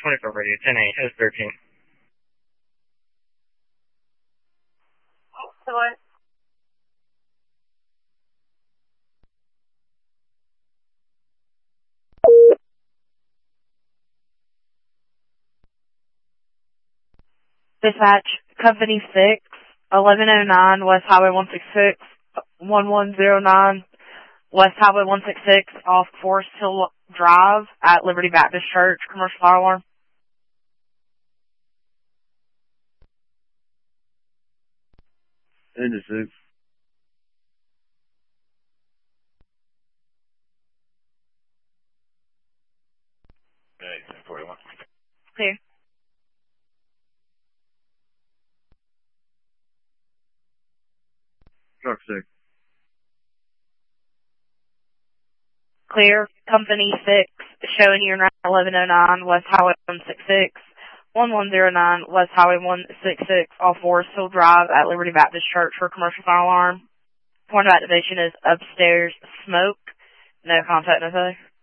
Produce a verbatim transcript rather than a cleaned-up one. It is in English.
twenty-four radio, ten eight, O thirteen. Hello? Dispatch, Company six, eleven oh nine, West Highway one sixty-six, one one zero nine, West Highway one sixty-six, off Forest Hill Drive at Liberty Baptist Church, commercial fire alarm. Engine six. Okay, ten forty-one. Clear. Truck six. Clear. Company six, showing you around eleven oh nine, West Highway one sixty-six, one one zero nine, West Highway one sixty-six, off Forest Hill Drive at Liberty Baptist Church for commercial fire alarm. Point of activation is upstairs smoke. No contact, no nothing.